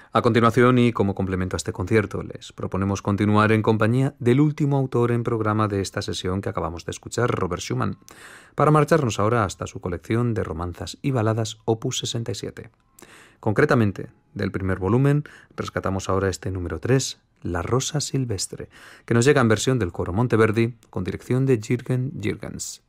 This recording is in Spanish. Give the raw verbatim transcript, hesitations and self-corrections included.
A continuación, y como complemento a este concierto, les proponemos continuar en compañía del último autor en programa de esta sesión que acabamos de escuchar, Robert Schumann, para marcharnos ahora hasta su colección de romanzas y baladas opus sesenta y siete. Concretamente, del primer volumen, rescatamos ahora este número tres, La Rosa Silvestre, que nos llega en versión del coro Monteverdi con dirección de Jürgen Jürgens.